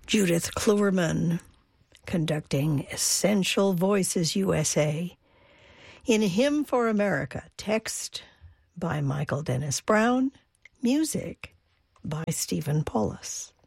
Judith Kluwerman conducting Essential Voices USA. In Hymn for America, text by Michael Dennis Brown, music by Stephen Paulus.